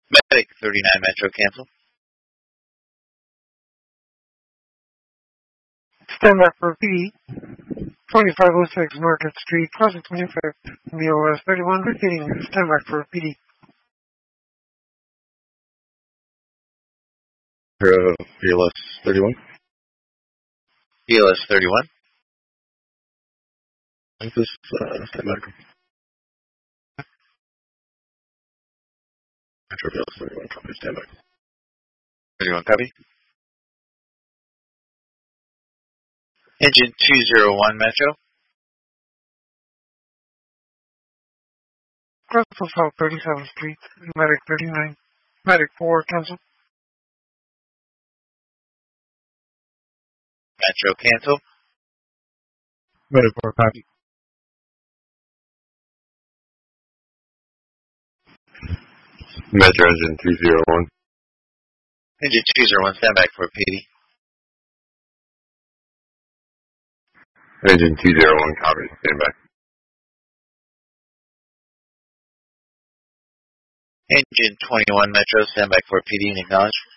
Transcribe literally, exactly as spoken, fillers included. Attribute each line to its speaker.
Speaker 1: Medic thirty-nine Metro, cancel.
Speaker 2: Stand by for P D. twenty-five oh six Market Street, Plaza twenty-five, B O S thirty-one, repeating, stand by for P D.
Speaker 3: Uh, B L S thirty-one.
Speaker 1: B L S thirty-one.
Speaker 3: This is, uh, stand by. Metro B L S thirty-one, copy, stand by.
Speaker 1: thirty-one, copy. Engine two oh one Metro.
Speaker 2: Crystal South thirty-seventh Street, Medic thirty-nine, Medic four, cancel.
Speaker 1: Metro, cancel.
Speaker 3: Medic four, copy. Metro engine two oh one.
Speaker 1: Engine two oh one, stand back for P D.
Speaker 3: Engine two oh one, copy, stand by.
Speaker 1: Engine twenty-one Metro, stand back for P D and acknowledge.